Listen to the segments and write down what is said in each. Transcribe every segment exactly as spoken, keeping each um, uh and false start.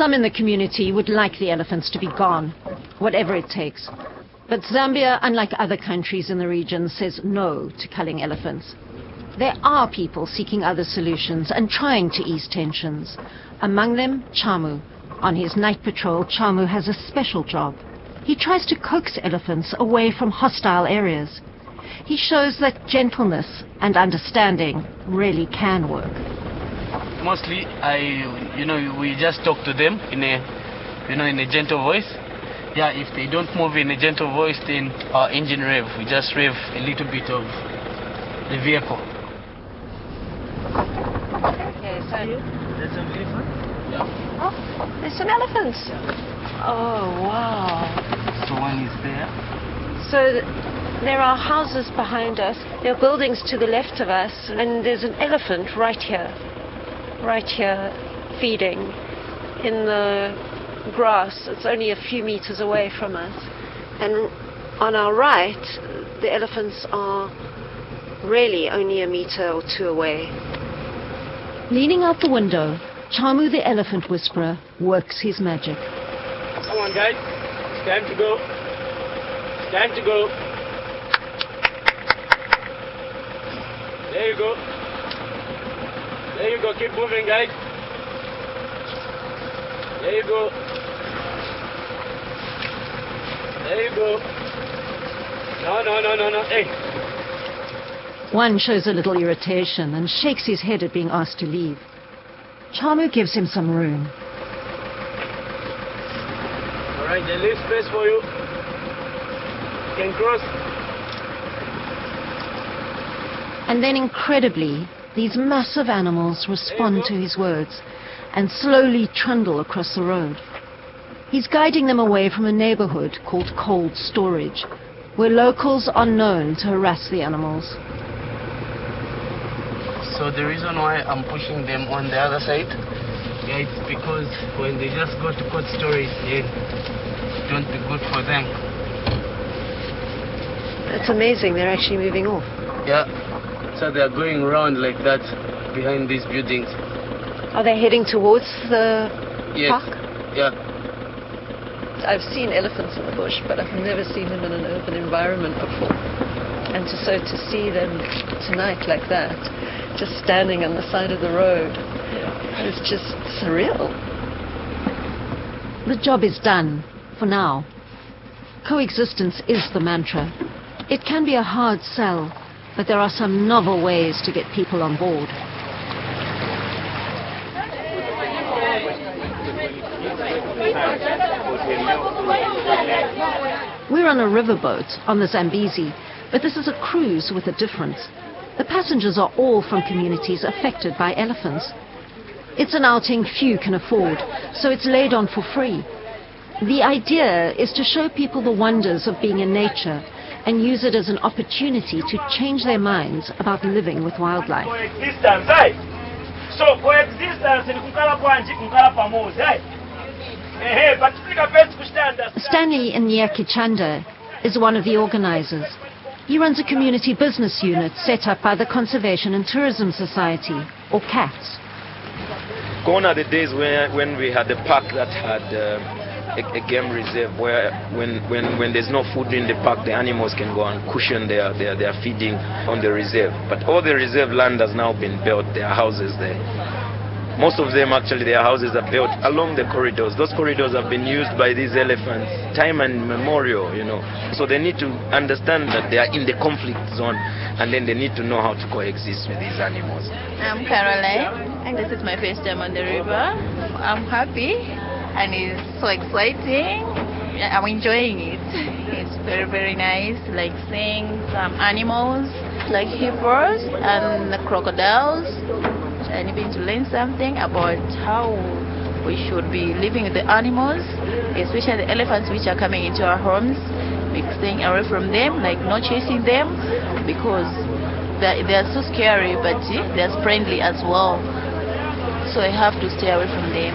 Some in the community would like the elephants to be gone, whatever it takes. But Zambia, unlike other countries in the region, says no to culling elephants. There are people seeking other solutions and trying to ease tensions. Among them, Chamu. On his night patrol, Chamu has a special job. He tries to coax elephants away from hostile areas. He shows that gentleness and understanding really can work. Mostly, I, you know, we just talk to them in a, you know, in a gentle voice. Yeah, if they don't move in a gentle voice, then our engine rev, we just rev a little bit of the vehicle. Okay, so There's some elephants? Yeah. oh, there's some elephants. Oh, wow. So one is there. So th- there are houses behind us. There are buildings to the left of us, and there's an elephant right here. Right here, feeding in the grass. It's only a few meters away from us. And on our right, the elephants are really only a meter or two away. Leaning out the window, Chamu the elephant whisperer works his magic. Come on, guys. It's time to go. It's time to go. There you go. There you go. Keep moving, guys. There you go. There you go. No, no, no, no, no. Hey. One shows a little irritation and shakes his head at being asked to leave. Chamu gives him some room. All right, then leave space for you. You can cross. And then incredibly, these massive animals respond to his words and slowly trundle across the road. He's guiding them away from a neighborhood called Cold Storage, where locals are known to harass the animals. So the reason why I'm pushing them on the other side, yeah, it's because when they just go to cold storage, yeah, it won't be good for them. It's amazing, they're actually moving off. Yeah, so they're going around like that behind these buildings. Are they heading towards the Yes. park? Yeah. I've seen elephants in the bush, but I've never seen them in an urban environment before. And to, so to see them tonight like that, just standing on the side of the road, it's just surreal. The job is done, for now. Coexistence is the mantra. It can be a hard sell, but there are some novel ways to get people on board. We're on a riverboat on the Zambezi, but this is a cruise with a difference. The passengers are all from communities affected by elephants. It's an outing few can afford, so it's laid on for free. The idea is to show people the wonders of being in nature and use it as an opportunity to change their minds about living with wildlife. Coexistence, eh? So coexistence ni kukala kwanji kukala pamoja, eh? Eh, but fika pesa kushanda. Stanley Nyakichanda is one of the organizers. He runs a community business unit set up by the Conservation and Tourism Society, or CATS. Gone are the days when, when we had a park that had uh, a, a game reserve where when, when, when there's no food in the park, the animals can go and cushion their, their, their feeding on the reserve. But all the reserve land has now been built, there are houses there. Most of them actually, their houses are built along the corridors. Those corridors have been used by these elephants time and memorial, you know. So they need to understand that they are in the conflict zone, and then they need to know how to coexist with these animals. I'm Caroline, and this is my first time on the river. I'm happy, and it's so exciting. I'm enjoying it. It's very, very nice, like seeing some animals, like hippos and the crocodiles. And even to learn something about how we should be living with the animals, especially the elephants which are coming into our homes, like staying away from them, like not chasing them, because they're, they're so scary, but they're friendly as well. So I have to stay away from them.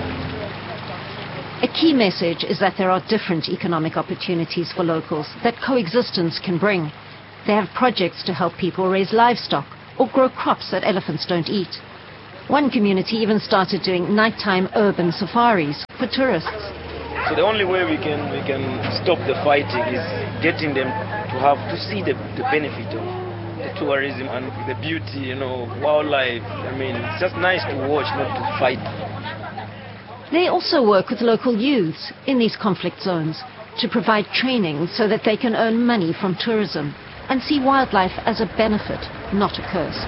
A key message is that there are different economic opportunities for locals that coexistence can bring. They have projects to help people raise livestock or grow crops that elephants don't eat. One community even started doing nighttime urban safaris for tourists. So the only way we can we can stop the fighting is getting them to have to see the, the benefit of the tourism and the beauty, you know, wildlife. I mean, it's just nice to watch, not to fight. They also work with local youths in these conflict zones to provide training so that they can earn money from tourism and see wildlife as a benefit, not a curse.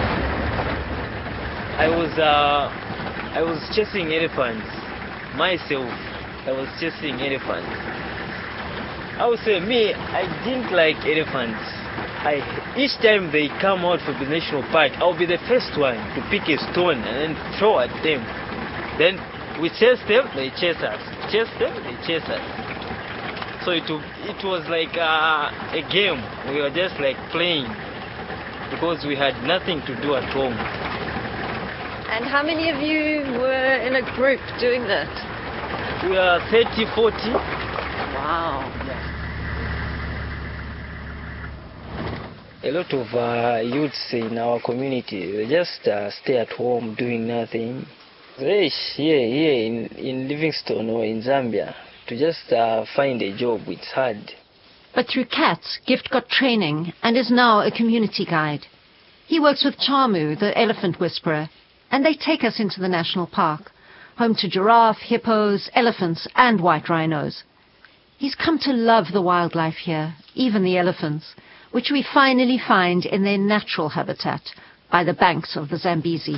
I was uh, I was chasing elephants myself. I was chasing elephants. I would say me, I didn't like elephants. I each time they come out from the national park, I'll be the first one to pick a stone and then throw at them. Then we chase them, they chase us. Chase them, they chase us. So it it was like uh, a game. We were just like playing because we had nothing to do at home. And how many of you were in a group doing that? We are thirty, forty. Wow. A lot of uh, youths in our community, they just uh, stay at home doing nothing. Here, here in, in Livingstone or in Zambia, to just uh, find a job, it's hard. But through CATS, Gift got training and is now a community guide. He works with Chamu, the elephant whisperer, and they take us into the national park, home to giraffe, hippos, elephants, and white rhinos. He's come to love the wildlife here, even the elephants, which we finally find in their natural habitat by the banks of the Zambezi.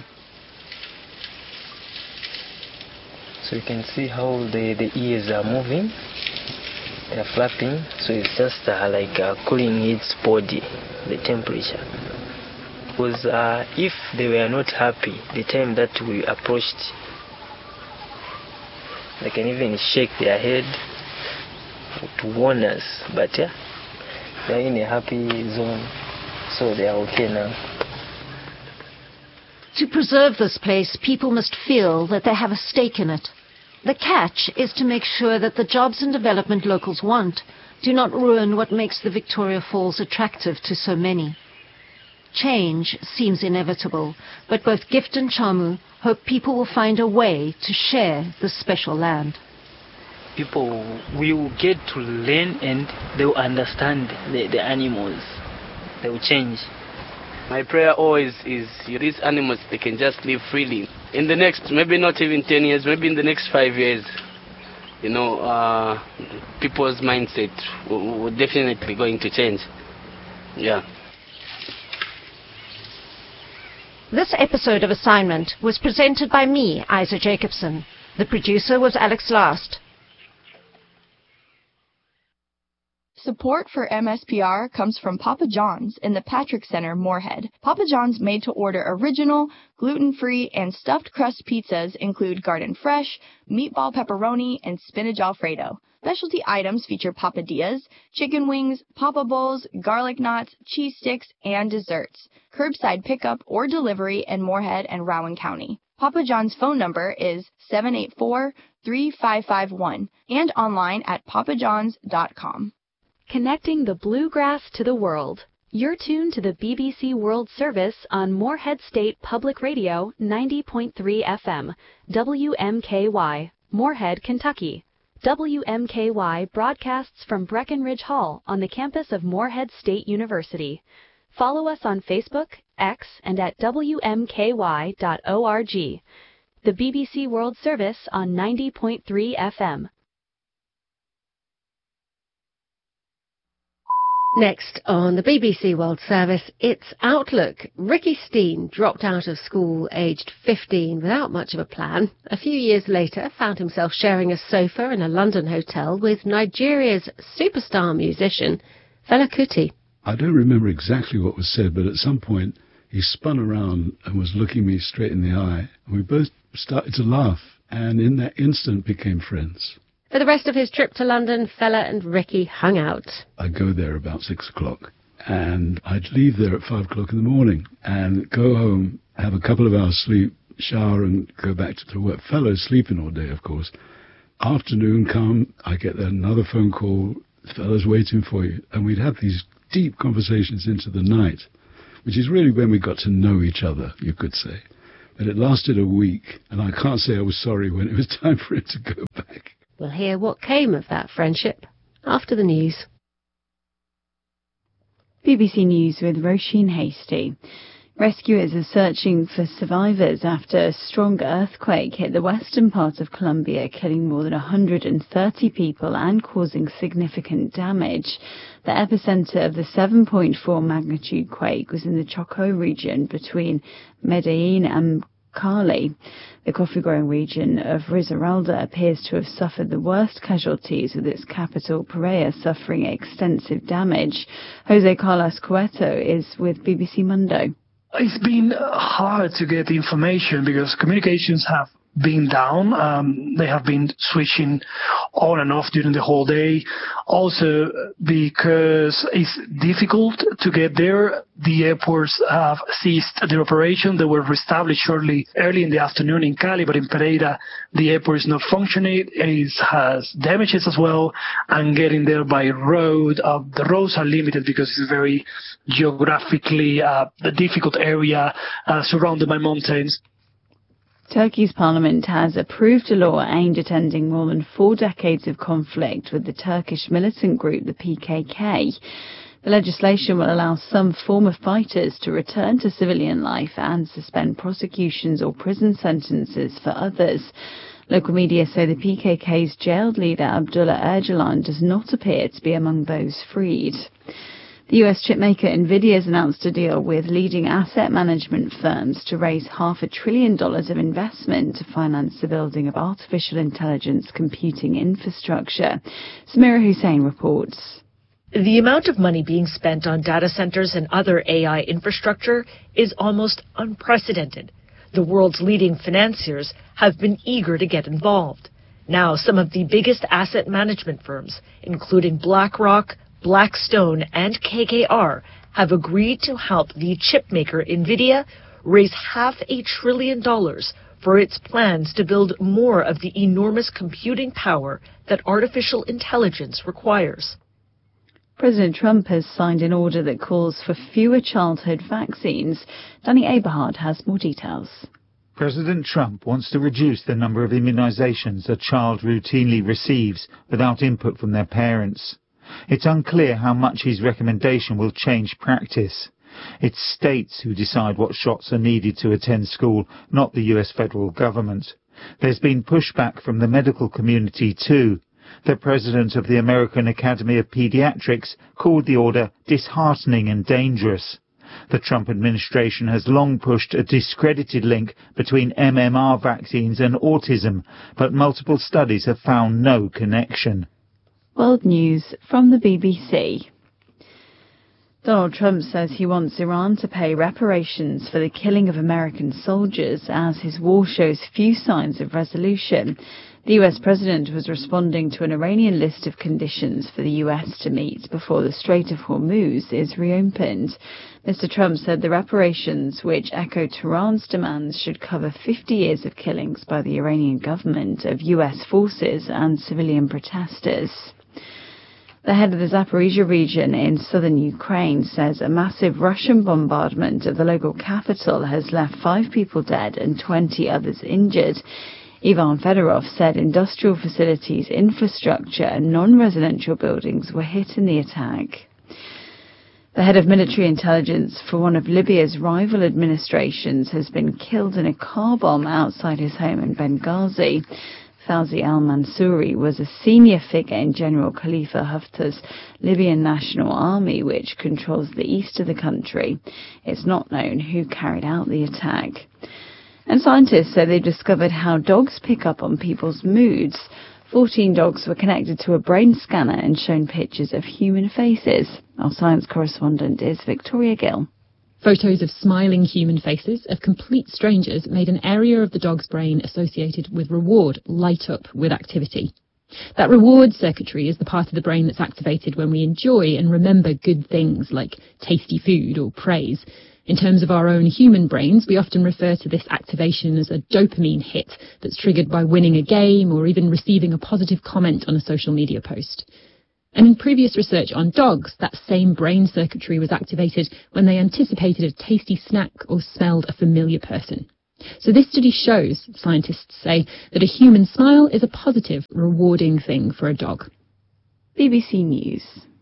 So you can see how the, the ears are moving. They're flapping, so it's just uh, like uh, cooling its body, the temperature. Because uh, if they were not happy the time that we approached, they can even shake their head to warn us. But yeah, they're in a happy zone, so they are okay now. To preserve this place, people must feel that they have a stake in it. The catch is to make sure that the jobs and development locals want do not ruin what makes the Victoria Falls attractive to so many. Change seems inevitable, but both Gift and Chamu hope people will find a way to share this special land. People will get to learn and they will understand the, the animals. They will change. My prayer always is these animals, they can just live freely. In the next, maybe not even ten years, maybe in the next five years, you know, uh, people's mindset will definitely going to change. Yeah. This episode of Assignment was presented by me, Isa Jacobson. The producer was Alex Last. Support for M S P R comes from Papa John's in the Patrick Center, Moorhead. Papa John's made-to-order original, gluten-free, and stuffed crust pizzas include garden fresh, meatball pepperoni, and spinach alfredo. Specialty items feature papadillas, chicken wings, papa bowls, garlic knots, cheese sticks, and desserts. Curbside pickup or delivery in Moorhead and Rowan County. Papa John's phone number is seven eight four, three five five one and online at papa johns dot com. Connecting the bluegrass to the world. You're tuned to the B B C World Service on Moorhead State Public Radio ninety point three F M, W M K Y, Moorhead, Kentucky. W M K Y broadcasts from Breckenridge Hall on the campus of Moorhead State University. Follow us on Facebook, X, and at w m k y dot org. The B B C World Service on ninety point three F M. Next on the B B C World Service, it's Outlook. Ricky Steen dropped out of school aged fifteen without much of a plan. A few years later, found himself sharing a sofa in a London hotel with Nigeria's superstar musician, Fela Kuti. I don't remember exactly what was said, but at some point he spun around and was looking me straight in the eye. And we both started to laugh, and in that instant became friends. For the rest of his trip to London, Fela and Ricky hung out. I'd go there about six o'clock, and I'd leave there at five o'clock in the morning and go home, have a couple of hours sleep, shower, and go back to work. Fela's sleeping all day, of course. Afternoon come, I get another phone call, Fela's waiting for you. And we'd have these deep conversations into the night, which is really when we got to know each other, you could say. But it lasted a week, and I can't say I was sorry when it was time for it to go back. We'll hear what came of that friendship after the news. B B C News with Roisin Hasty. Rescuers are searching for survivors after a strong earthquake hit the western part of Colombia, killing more than one hundred thirty people and causing significant damage. The epicenter of the seven point four magnitude quake was in the Chocó region between Medellin and Cali. The coffee-growing region of Risaralda appears to have suffered the worst casualties, with its capital, Pereira, suffering extensive damage. Jose Carlos Cueto is with B B C Mundo. It's been hard to get information because communications have been down. Um, they have been switching on and off during the whole day. Also, because it's difficult to get there, the airports have ceased their operation. They were reestablished shortly early in the afternoon in Cali, but in Pereira, the airport is not functioning. It has damages as well, and getting there by road, uh, the roads are limited because it's a very geographically uh, difficult area uh, surrounded by mountains. Turkey's parliament has approved a law aimed at ending more than four decades of conflict with the Turkish militant group, the P K K. The legislation will allow some former fighters to return to civilian life and suspend prosecutions or prison sentences for others. Local media say the P K K's jailed leader, Abdullah Öcalan, does not appear to be among those freed. The U S chipmaker Nvidia has announced a deal with leading asset management firms to raise half a trillion dollars of investment to finance the building of artificial intelligence computing infrastructure. Samira Hussain reports. The amount of money being spent on data centers and other A I infrastructure is almost unprecedented. The world's leading financiers have been eager to get involved. Now, some of the biggest asset management firms, including BlackRock, Blackstone and K K R, have agreed to help the chipmaker Nvidia raise half a trillion dollars for its plans to build more of the enormous computing power that artificial intelligence requires. President Trump has signed an order that calls for fewer childhood vaccines. Danny Aberhard has more details. President Trump wants to reduce the number of immunizations a child routinely receives without input from their parents. It's unclear how much his recommendation will change practice. It's states who decide what shots are needed to attend school, not the U S federal government. There's been pushback from the medical community too. The president of the American Academy of Pediatrics called the order disheartening and dangerous. The Trump administration has long pushed a discredited link between M M R vaccines and autism, but multiple studies have found no connection. World News from the B B C. Donald Trump says he wants Iran to pay reparations for the killing of American soldiers as his war shows few signs of resolution. The U S president was responding to an Iranian list of conditions for the U S to meet before the Strait of Hormuz is reopened. Mister Trump said the reparations, which echo Tehran's demands, should cover fifty years of killings by the Iranian government of U S forces and civilian protesters. The head of the Zaporizhia region in southern Ukraine says a massive Russian bombardment of the local capital has left five people dead and twenty others injured. Ivan Fedorov said industrial facilities, infrastructure and non-residential buildings were hit in the attack. The head of military intelligence for one of Libya's rival administrations has been killed in a car bomb outside his home in Benghazi. Fawzi al-Mansouri was a senior figure in General Khalifa Haftar's Libyan National Army, which controls the east of the country. It's not known who carried out the attack. And scientists say they've discovered how dogs pick up on people's moods. Fourteen dogs were connected to a brain scanner and shown pictures of human faces. Our science correspondent is Victoria Gill. Photos of smiling human faces of complete strangers made an area of the dog's brain associated with reward light up with activity. That reward circuitry is the part of the brain that's activated when we enjoy and remember good things like tasty food or praise. In terms of our own human brains, we often refer to this activation as a dopamine hit that's triggered by winning a game or even receiving a positive comment on a social media post. And in previous research on dogs, that same brain circuitry was activated when they anticipated a tasty snack or smelled a familiar person. So this study shows, scientists say, that a human smile is a positive, rewarding thing for a dog. B B C News.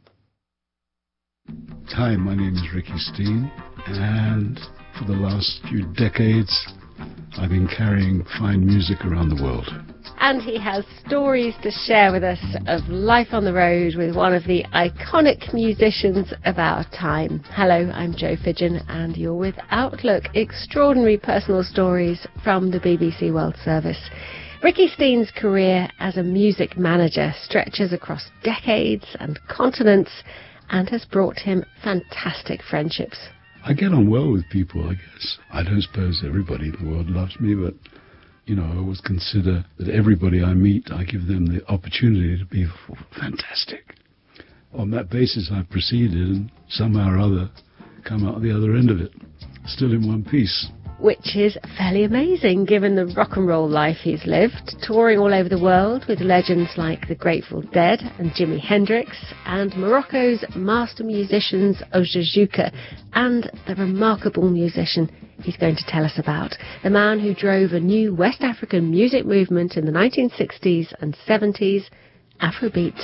Hi, my name is Ricky Steen, and for the last few decades I've been carrying fine music around the world. And he has stories to share with us of life on the road with one of the iconic musicians of our time. Hello, I'm Jo Fidgen, and you're with Outlook, extraordinary personal stories from the B B C World Service. Ricky Steen's career as a music manager stretches across decades and continents and has brought him fantastic friendships. I get on well with people, I guess. I don't suppose everybody in the world loves me, but, you know, I always consider that everybody I meet, I give them the opportunity to be fantastic. On that basis, I've proceeded and somehow or other come out the other end of it, still in one piece. Which is fairly amazing, given the rock and roll life he's lived, touring all over the world with legends like the Grateful Dead and Jimi Hendrix, and Morocco's master musicians Ojajuka, and the remarkable musician he's going to tell us about, the man who drove a new West African music movement in the nineteen sixties and seventies, Afrobeat.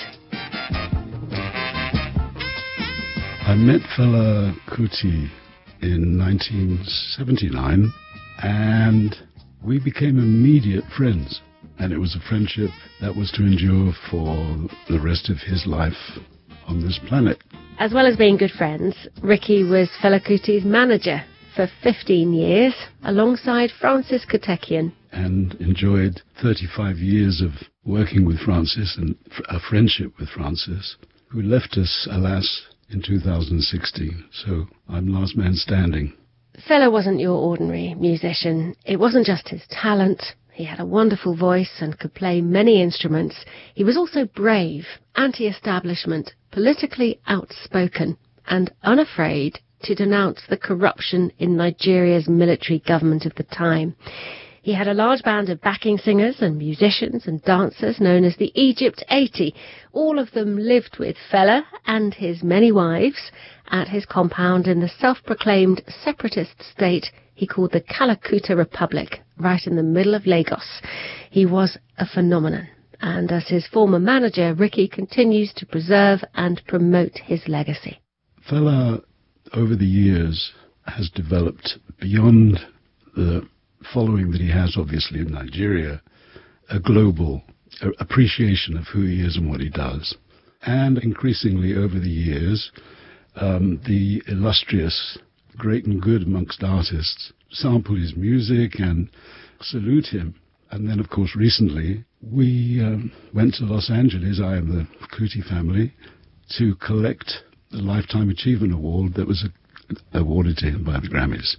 I met Fela Kuti in nineteen seventy-nine, and we became immediate friends, and it was a friendship that was to endure for the rest of his life on this planet. As well as being good friends, Ricky was Fela Kuti's manager for fifteen years, alongside Francis Kotekian. And enjoyed thirty-five years of working with Francis and a friendship with Francis, who left us, alas, in two thousand sixteen, so I'm last man standing. Fela wasn't your ordinary musician. It wasn't just his talent. He had a wonderful voice and could play many instruments. He was also brave, anti-establishment, politically outspoken, and unafraid to denounce the corruption in Nigeria's military government of the time. He had a large band of backing singers and musicians and dancers known as the Egypt eighty. All of them lived with Fela and his many wives at his compound in the self-proclaimed separatist state he called the Kalakuta Republic, right in the middle of Lagos. He was a phenomenon, and as his former manager, Ricky continues to preserve and promote his legacy. Fela, over the years, has developed beyond the following that he has, obviously, in Nigeria, a global appreciation of who he is and what he does. And increasingly over the years, um, the illustrious, great and good amongst artists sample his music and salute him. And then, of course, recently, we um, went to Los Angeles, I and the Kuti family, to collect the Lifetime Achievement Award that was a- awarded to him by the Grammys.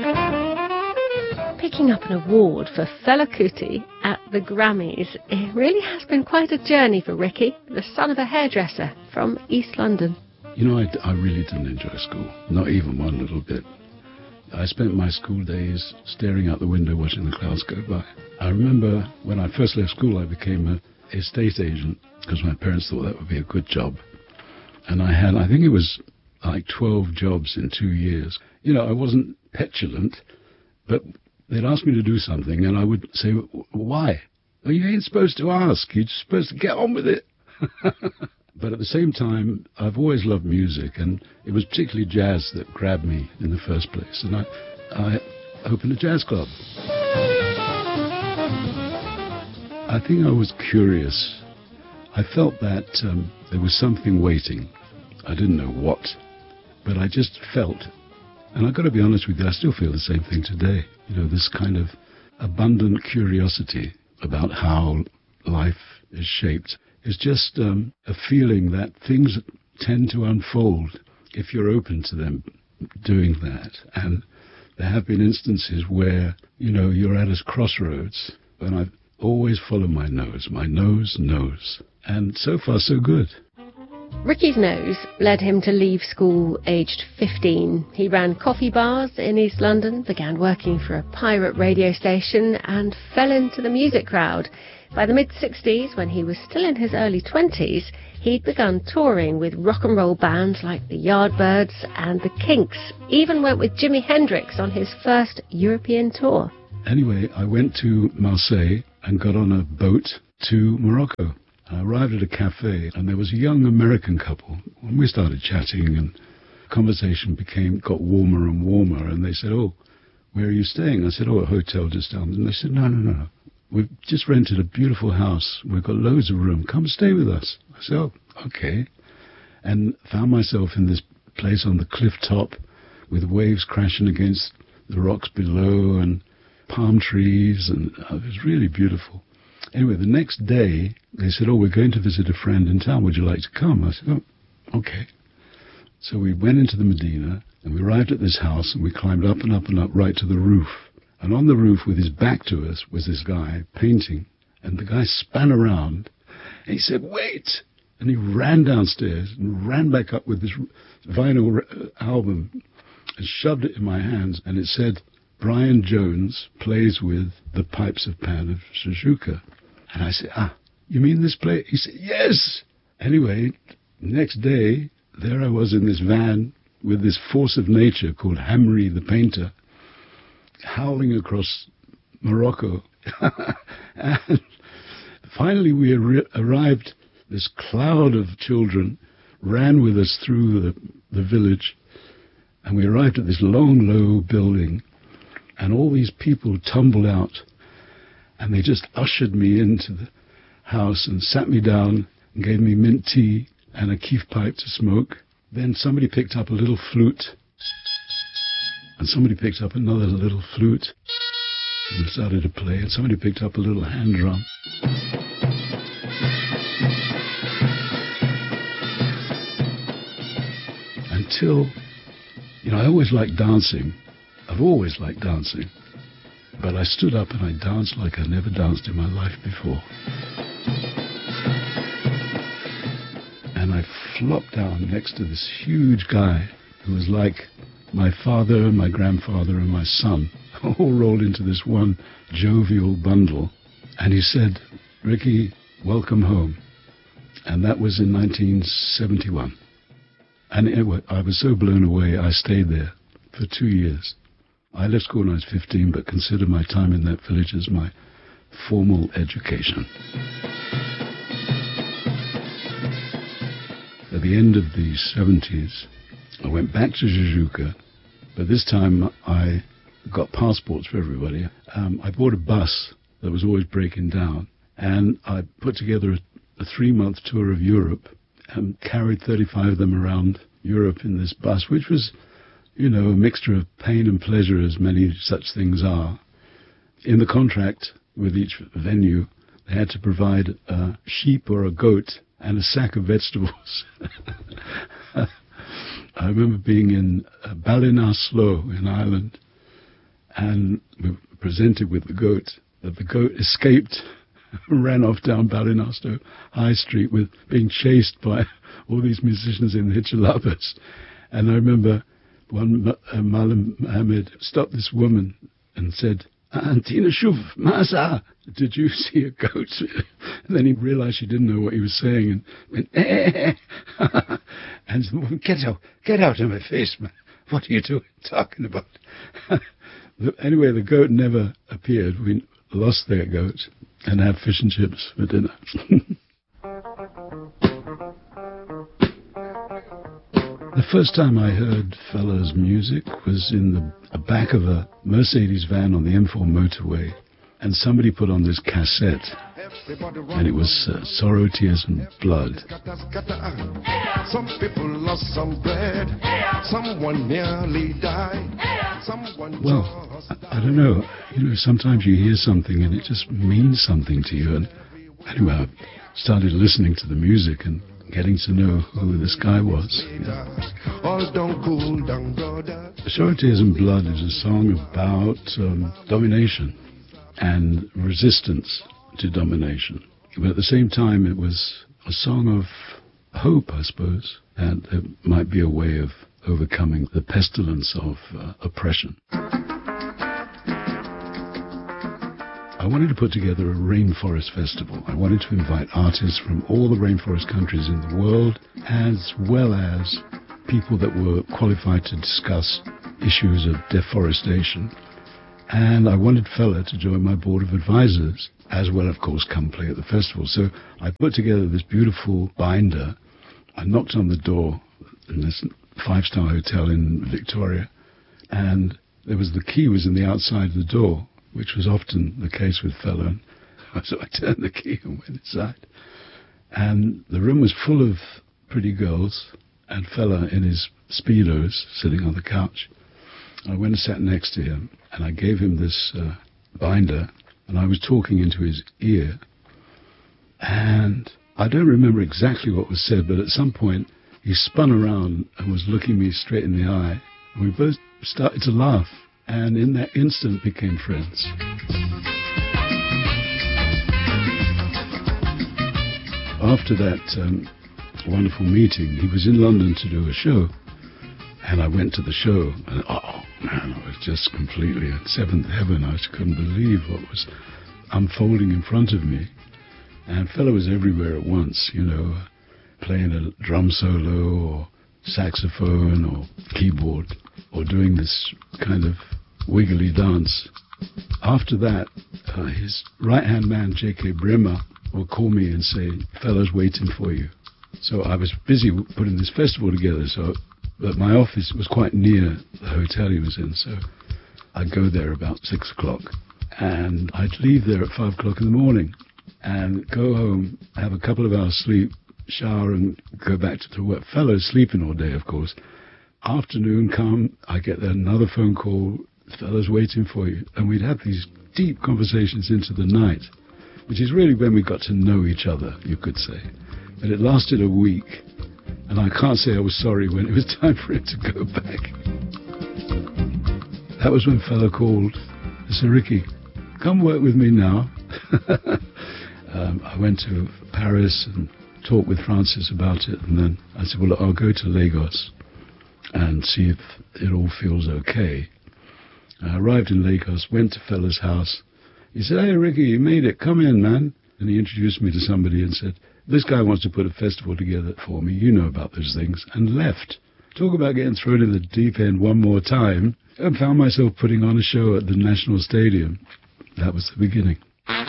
Picking up an award for Fela Kuti at the Grammys, it really has been quite a journey for Ricky, the son of a hairdresser from East London. You know, I, I really didn't enjoy school, not even one little bit. I spent my school days staring out the window watching the clouds go by. I remember when I first left school, I became an estate agent because my parents thought that would be a good job. And I had, I think it was like twelve jobs in two years. You know, I wasn't petulant, but they'd ask me to do something, and I would say, why? Well, you ain't supposed to ask. You're just supposed to get on with it. But at the same time, I've always loved music, and it was particularly jazz that grabbed me in the first place. And I, I opened a jazz club. I think I was curious. I felt that um, there was something waiting. I didn't know what, but I just felt. And I've got to be honest with you, I still feel the same thing today. You know, this kind of abundant curiosity about how life is shaped. It's just um, a feeling that things tend to unfold if you're open to them doing that. And there have been instances where, you know, you're at a crossroads, and I've always followed my nose. My nose knows. And so far, so good. Ricky's nose led him to leave school aged fifteen. He ran coffee bars in East London, began working for a pirate radio station, and fell into the music crowd. By the mid-sixties, when he was still in his early twenties, he'd begun touring with rock and roll bands like the Yardbirds and the Kinks, even went with Jimi Hendrix on his first European tour. Anyway, I went to Marseille and got on a boat to Morocco. I arrived at a cafe, and there was a young American couple. And we started chatting, and conversation became got warmer and warmer. And they said, "Oh, where are you staying?" I said, "Oh, a hotel just down." And they said, "No, no, no. We've just rented a beautiful house. We've got loads of room. Come stay with us." I said, "Oh, okay." And found myself in this place on the cliff top with waves crashing against the rocks below and palm trees, and oh, it was really beautiful. Anyway, the next day, they said, "Oh, we're going to visit a friend in town. Would you like to come?" I said, "Oh, okay." So we went into the Medina, and we arrived at this house, and we climbed up and up and up right to the roof. And on the roof, with his back to us, was this guy painting. And the guy span around, and he said, "Wait!" And he ran downstairs and ran back up with this vinyl album and shoved it in my hands, and it said, "Brian Jones plays with the Pipes of Pan of Shajuka." And I said, "Ah, you mean this play?" He said, "Yes." Anyway, next day, there I was in this van with this force of nature called Hamri the painter, howling across Morocco. And finally we ar- arrived, this cloud of children ran with us through the, the village, and we arrived at this long, low building, and all these people tumbled out, and they just ushered me into the house and sat me down and gave me mint tea and a keef pipe to smoke. Then somebody picked up a little flute, and somebody picked up another little flute and started to play, and somebody picked up a little hand drum. Until, you know, I always liked dancing. I've always liked dancing. But I stood up and I danced like I never danced in my life before. And I flopped down next to this huge guy who was like my father and my grandfather and my son, all rolled into this one jovial bundle. And he said, "Ricky, welcome home." And that was in nineteen seventy-one. And it, I was so blown away, I stayed there for two years. I left school when I was fifteen, but consider my time in that village as my formal education. At the end of the seventies, I went back to Shajuka, but this time I got passports for everybody. Um, I bought a bus that was always breaking down, and I put together a, a three-month tour of Europe and carried thirty-five of them around Europe in this bus, which was, you know, a mixture of pain and pleasure, as many such things are. In the contract with each venue, they had to provide a sheep or a goat and a sack of vegetables. I remember being in uh, Ballinasloe in Ireland, and we were presented with the goat, but the goat escaped, ran off down Ballinasloe High Street with being chased by all these musicians in hitchalapas. And I remember one uh, Malam Mohammed stopped this woman and said, "Antina Shuv, Masa, did you see a goat?" And then he realized she didn't know what he was saying and went, "Eh." And the woman, "Get out, get out of my face, man. What are you doing, talking about?" Anyway, the goat never appeared. We lost their goat and had fish and chips for dinner. The first time I heard Fella's music was in the back of a Mercedes van on the M four motorway, and somebody put on this cassette, and it was uh, Sorrow, Tears and Blood. Some people lost some bread, someone nearly died, someone well, I, I don't know, you know, sometimes you hear something and it just means something to you, and anyway, I started listening to the music and getting to know who this guy was. Yeah. Sorrow, Tears and Blood is a song about um, domination and resistance to domination. But at the same time, it was a song of hope, I suppose, and it might be a way of overcoming the pestilence of uh, oppression. I wanted to put together a rainforest festival. I wanted to invite artists from all the rainforest countries in the world, as well as people that were qualified to discuss issues of deforestation And I wanted Fella to join my board of advisors, as well, of course, come play at the festival. So I put together this beautiful binder. I knocked on the door in this five-star hotel in Victoria, and there was the key was in the outside of the door, which was often the case with Fella. So I turned the key and went inside. And the room was full of pretty girls, and Fella in his Speedos sitting on the couch. I went and sat next to him, and I gave him this uh, binder, and I was talking into his ear. And I don't remember exactly what was said, but at some point he spun around and was looking me straight in the eye. And we both started to laugh, and in that instant became friends. After that um, wonderful meeting, he was in London to do a show. And I went to the show, and oh man, I was just completely at seventh heaven. I just couldn't believe what was unfolding in front of me. And Fella was everywhere at once, you know, playing a drum solo or saxophone or keyboard or doing this kind of wiggly dance. After that, uh, his right-hand man, J K Bremer, would call me and say, Fella's waiting for you. So I was busy putting this festival together, so but my office was quite near the hotel he was in, so I'd go there about six o'clock, and I'd leave there at five o'clock in the morning, and go home, have a couple of hours sleep, shower, and go back to the work. Fella's sleeping all day, of course. Afternoon come, I get another phone call, Fella's waiting for you, and we'd have these deep conversations into the night, which is really when we got to know each other, you could say. But it lasted a week. And I can't say I was sorry when it was time for him to go back. That was when Fella called. I said, Ricky, come work with me now. um, I went to Paris and talked with Francis about it. And then I said, well, I'll go to Lagos and see if it all feels okay. I arrived in Lagos, went to Fella's house. He said, hey, Ricky, you made it. Come in, man. And he introduced me to somebody and said, this guy wants to put a festival together for me. You know about those things. And left. Talk about getting thrown in the deep end one more time. And found myself putting on a show at the National Stadium. That was the beginning.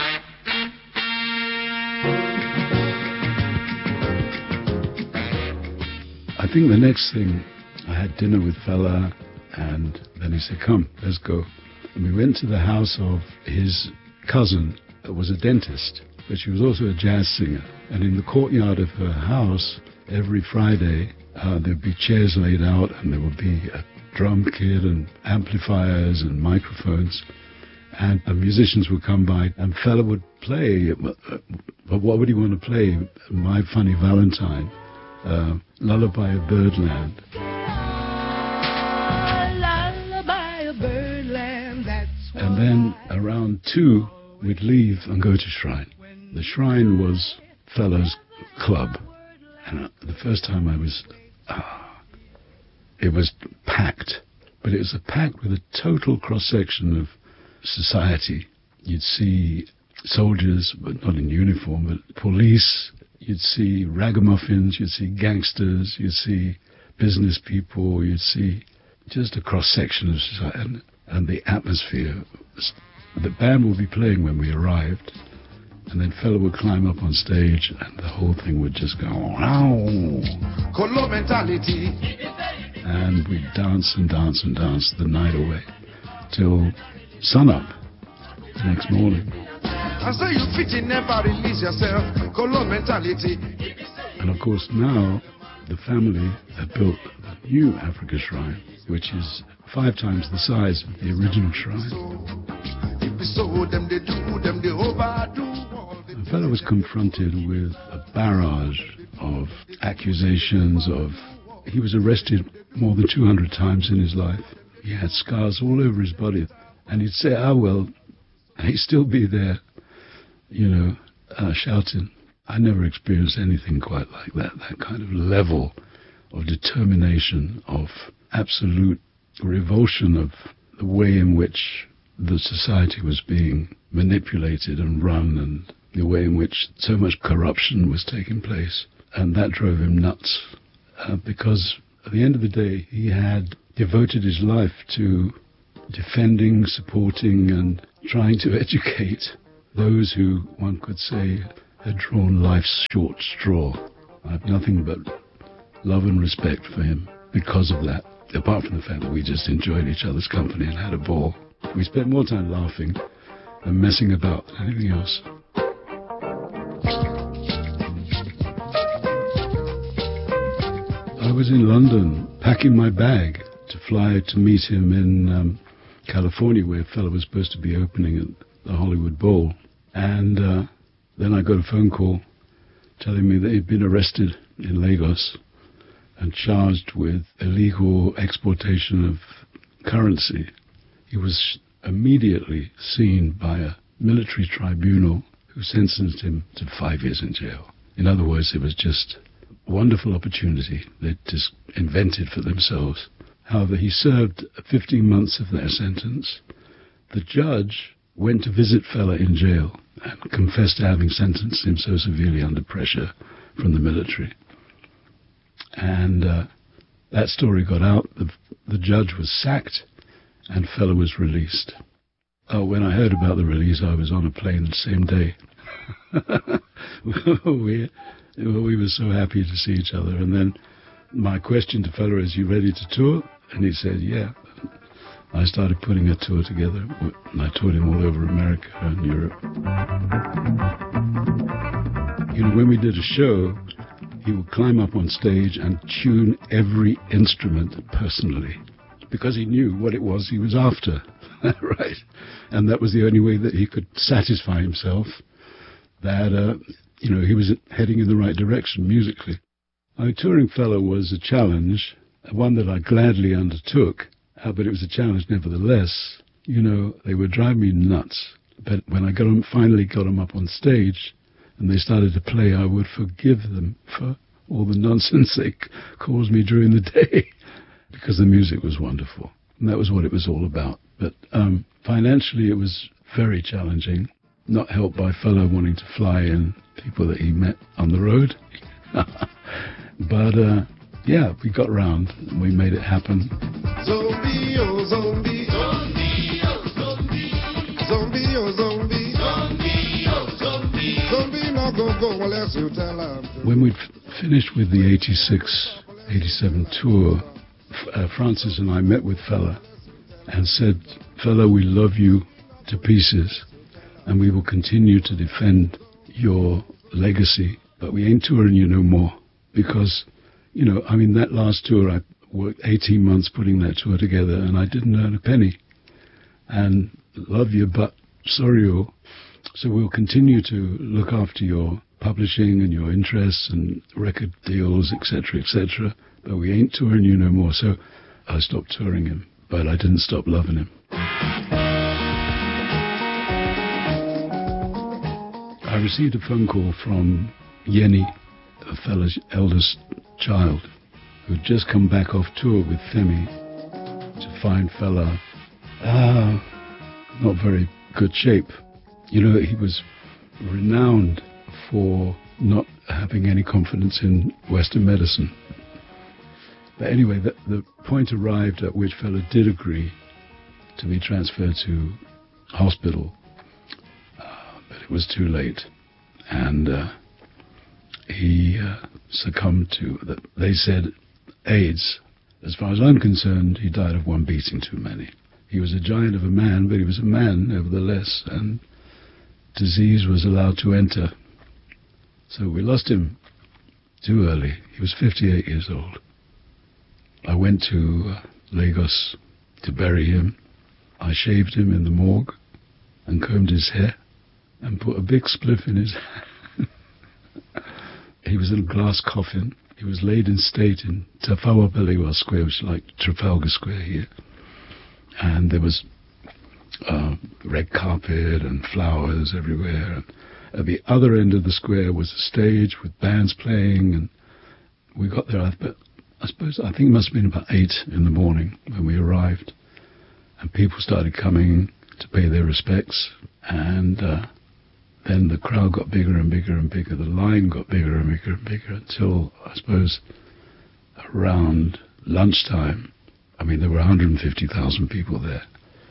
I think the next thing, I had dinner with Fella, and then he said, come, let's go. And we went to the house of his cousin, that was a dentist, but she was also a jazz singer. And in the courtyard of her house, every Friday, uh, there'd be chairs laid out, and there would be a drum kit and amplifiers and microphones. And uh, musicians would come by, and Fella would play. But what would he want to play? My Funny Valentine, uh, Lullaby of Birdland. Lullaby of Birdland, that's and then around two, we'd leave and go to Shrine. The Shrine was Fella's club, and uh, the first time I was, uh, it was packed, but it was a packed with a total cross-section of society. You'd see soldiers, but not in uniform, but police. You'd see ragamuffins, you'd see gangsters, you'd see business people, you'd see just a cross-section of society, and, and the atmosphere. The band would be playing when we arrived, and then Fella would climb up on stage, and the whole thing would just go, wow. Color mentality. And we'd dance and dance and dance the night away till sunup the next morning. And so you fit in, never release yourself. Color mentality. And of course now the family have built a new Africa Shrine, which is five times the size of the original shrine. And Fella was confronted with a barrage of accusations of... He was arrested more than two hundred times in his life. He had scars all over his body. And he'd say, ah, well, he'd still be there, you know, uh, shouting. I never experienced anything quite like that, that kind of level of determination, of absolute revulsion of the way in which the society was being manipulated and run, and the way in which so much corruption was taking place. And that drove him nuts, uh, because at the end of the day, he had devoted his life to defending, supporting, and trying to educate those who, one could say, had drawn life's short straw. I have nothing but love and respect for him because of that, apart from the fact that we just enjoyed each other's company and had a ball. We spent more time laughing and messing about than anything else. I was in London packing my bag to fly to meet him in um, California, where a fellow was supposed to be opening at the Hollywood Bowl. And uh, then I got a phone call telling me that he'd been arrested in Lagos and charged with illegal exportation of currency. He was immediately seen by a military tribunal who sentenced him to five years in jail. In other words, it was just a wonderful opportunity they'd just invented for themselves. However, he served fifteen months of their sentence. The judge went to visit Fella in jail and confessed to having sentenced him so severely under pressure from the military. And uh, that story got out. The, the judge was sacked and Fella was released. Oh, when I heard about the release, I was on a plane the same day. we, we were so happy to see each other. And then my question to Fella is, you ready to tour? And he said, yeah. I started putting a tour together, and I toured him all over America and Europe. You know, when we did a show, he would climb up on stage and tune every instrument personally, because he knew what it was he was after, right? And that was the only way that he could satisfy himself that, uh, you know, he was heading in the right direction musically. My touring Fella was a challenge, one that I gladly undertook. Uh, but it was a challenge nevertheless. You know, they would drive me nuts. But when I got them, finally got them up on stage and they started to play, I would forgive them for all the nonsense they caused me during the day because the music was wonderful. And that was what it was all about. But um, financially, it was very challenging, not helped by fellow wanting to fly in people that he met on the road. But, uh, yeah, we got round and we made it happen. Zombie, oh zombie, zombie, oh zombie, zombie, oh zombie, zombie, oh zombie, zombie, no go go unless you tell her. When we'd f- finished with the eighty-six eighty-seven tour, uh, Francis and I met with Fella and said, Fella, we love you to pieces and we will continue to defend your legacy, but we ain't touring you no more because, you know, I mean, that last tour, I worked eighteen months putting that tour together, and I didn't earn a penny. And love you, but sorry, oh. So we'll continue to look after your publishing and your interests and record deals, et cetera, et cetera. But we ain't touring you no more. So I stopped touring him, but I didn't stop loving him. I received a phone call from Yenny, a fella's eldest child, who'd just come back off tour with Femi to find Fella uh, not very good shape. You know, he was renowned for not having any confidence in Western medicine. But anyway, the, the point arrived at which Fella did agree to be transferred to hospital, uh, but it was too late. And uh, he uh, succumbed to, the, they said, AIDS. As far as I'm concerned, he died of one beating too many. He was a giant of a man, but he was a man nevertheless, and disease was allowed to enter. So we lost him too early. He was fifty-eight years old. I went to uh, Lagos to bury him. I shaved him in the morgue and combed his hair and put a big spliff in his hand. He was in a glass coffin. He was laid in state in Tafawa Balewa Square, which is like Trafalgar Square here. And there was uh, red carpet and flowers everywhere. And at the other end of the square was a stage with bands playing. And we got there, I, I suppose, I think it must have been about eight in the morning when we arrived. And people started coming to pay their respects. And uh, then the crowd got bigger and bigger and bigger. The line got bigger and bigger and bigger until, I suppose, around lunchtime. I mean, there were one hundred fifty thousand people there.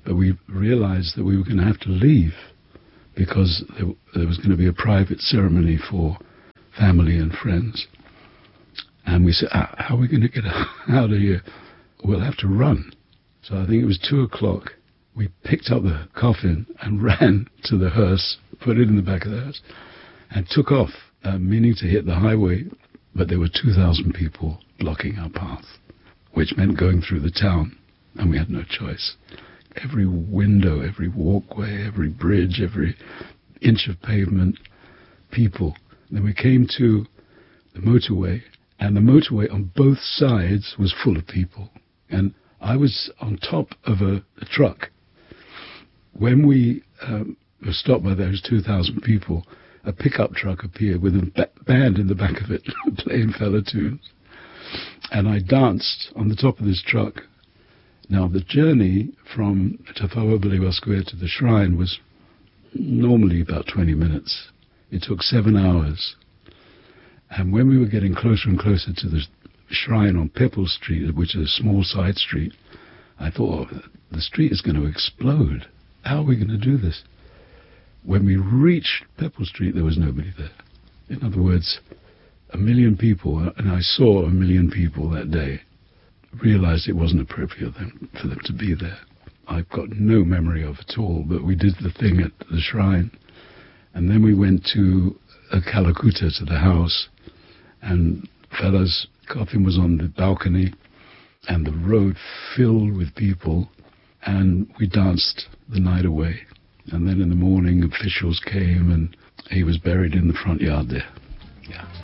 But we realized that we were going to have to leave because there, there was going to be a private ceremony for family and friends. And we said, ah, how are we going to get out of here? We'll have to run. So I think it was two o'clock. We picked up the coffin and ran to the hearse, put it in the back of the hearse, and took off, uh, meaning to hit the highway. But there were two thousand people blocking our path, which meant going through the town, and we had no choice. Every window, every walkway, every bridge, every inch of pavement, people. Then we came to the motorway, and the motorway on both sides was full of people. And I was on top of a, a truck. When we um, were stopped by those two thousand people, a pickup truck appeared with a ba- band in the back of it playing fella tunes. And I danced on the top of this truck. Now, the journey from Tafawa Balewa Square to the shrine was normally about twenty minutes. It took seven hours. And when we were getting closer and closer to the shrine on Pepple Street, which is a small side street, I thought, oh, the street is going to explode. How are we going to do this? When we reached Pepple Street, there was nobody there. In other words, a million people, and I saw a million people that day, realized it wasn't appropriate for them to be there. I've got no memory of it at all, but we did the thing at the shrine. And then we went to a Kalakuta, to the house, and fella's coffin was on the balcony, and the road filled with people, and we danced the night away. And then in the morning, officials came, and he was buried in the front yard there. Yeah.